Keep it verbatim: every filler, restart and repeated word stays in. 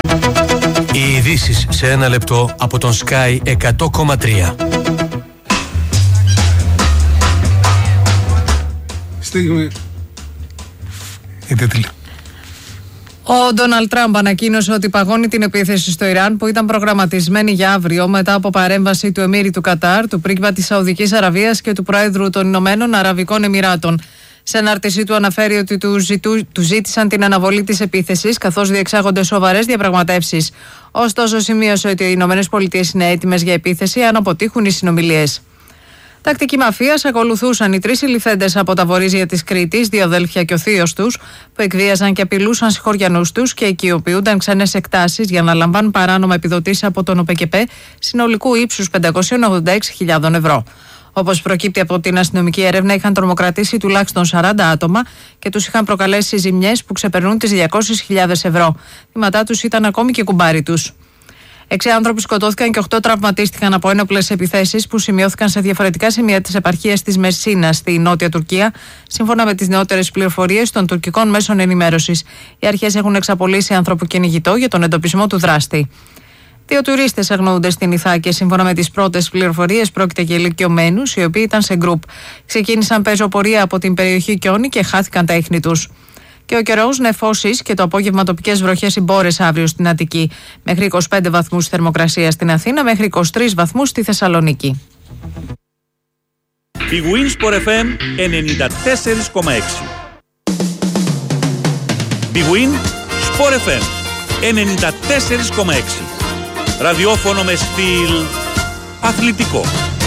Οι ειδήσεις σε ένα λεπτό από τον Sky εκατό κόμμα τρία. Στιγμή. Η τίτλη. Ο Ντόναλντ Τραμπ ανακοίνωσε ότι παγώνει την επίθεση στο Ιράν που ήταν προγραμματισμένη για αύριο μετά από παρέμβαση του Εμίρη του Κατάρ, του πρίγκιπα της Σαουδικής Αραβίας και του Πρόεδρου των Ηνωμένων Αραβικών Εμιράτων. Σε ανάρτησή του αναφέρει ότι του, ζητού, του ζήτησαν την αναβολή της επίθεσης καθώς διεξάγονται σοβαρές διαπραγματεύσεις. Ωστόσο, σημείωσε ότι οι Ηνωμένες Πολιτείες είναι έτοιμες για επίθεση αν αποτύχουν οι συνομιλίες. Τακτική μαφίας ακολουθούσαν οι τρεις συλληφθέντες από τα βορίζια της Κρήτης, δύο αδέλφια και ο θείος τους, που εκβίαζαν και απειλούσαν συγχωριανούς τους και οικειοποιούνταν ξένες εκτάσεις για να λαμβάνουν παράνομα επιδοτήσεις από τον ΟΠΕΚΕΠΕ συνολικού ύψους πεντακόσιες ογδόντα έξι χιλιάδες ευρώ. Όπως προκύπτει από την αστυνομική έρευνα, είχαν τρομοκρατήσει τουλάχιστον σαράντα άτομα και τους είχαν προκαλέσει ζημιές που ξεπερνούν τις διακόσιες χιλιάδες ευρώ. Θύματά τους ήταν ακόμη και κουμπάροι τους. Έξι άνθρωποι σκοτώθηκαν και οκτώ τραυματίστηκαν από ένοπλες επιθέσεις που σημειώθηκαν σε διαφορετικά σημεία της επαρχίας της Μεσίνας στη νότια Τουρκία, σύμφωνα με τις νεότερες πληροφορίες των τουρκικών μέσων ενημέρωσης. Οι αρχές έχουν εξαπολύσει ανθρωποκυνηγητό για τον εντοπισμό του δράστη. Δύο τουρίστες αγνοούνται στην Ιθά και σύμφωνα με τις πρώτες πληροφορίες πρόκειται για ηλικιωμένους οι οποίοι ήταν σε γκρουπ. Ξεκίνησαν πεζοπορία από την περιοχή Κιόνι και χάθηκαν τα ίχνη τους. Και ο καιρός, νεφώσεις και το απόγευμα τοπικές βροχές ή μπόρες αύριο στην Αττική. Μέχρι είκοσι πέντε βαθμούς θερμοκρασία στην Αθήνα, μέχρι είκοσι τρεις βαθμούς στη Θεσσαλονίκη. Η Wins Sport εφ εμ ενενήντα τέσσερα κόμμα έξι. Η Wins Sport εφ εμ ενενήντα τέσσερα κόμμα έξι. Ραδιόφωνο με στυλ αθλητικό.